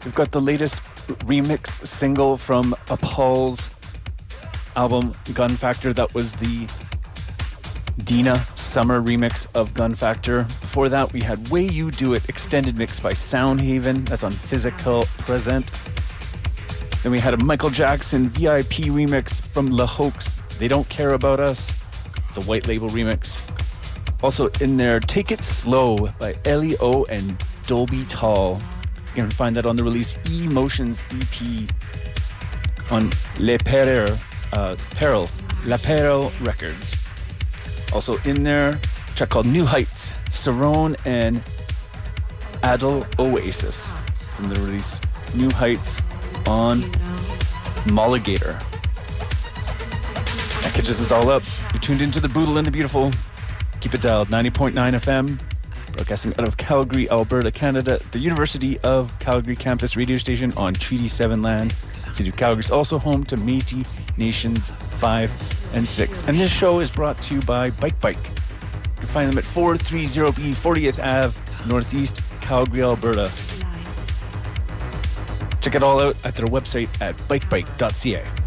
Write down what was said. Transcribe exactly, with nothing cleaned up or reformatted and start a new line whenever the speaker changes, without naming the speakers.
We've got the latest remixed single from Appal's album Gun Factor. That was the Dina Summer remix of Gun Factor. Before that, we had Way You Do It extended mix by Soundhaven. That's on Physical Present. Then we had a Michael Jackson V I P remix from La Hoax. They Don't Care About Us. It's a white label remix. Also in there, Take It Slow by Ellie O and Dolby Tall. You can find that on the release Emotions E P on Le Peril, uh, Peril, La Peril Records. Also in there, a track called New Heights, Cerrone and Adel Oasis from the release New Heights on Molligator. That catches us all up. You're tuned into the Brutal and the Beautiful. Keep it dialed, ninety point nine F M. Broadcasting out of Calgary, Alberta, Canada, the University of Calgary campus radio station on Treaty seven land. The city of Calgary is also home to Métis Nations five and six. And this show is brought to you by Bike Bike. You can find them at four thirty B fortieth Avenue, Northeast Calgary, Alberta. Check it all out at their website at bike bike dot c a.